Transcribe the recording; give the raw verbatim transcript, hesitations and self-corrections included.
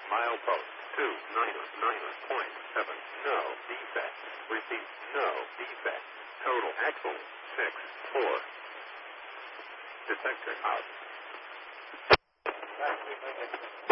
Milepost two niner niner point seven. No defect. Repeat. No defect. Total axle six four. Detector out.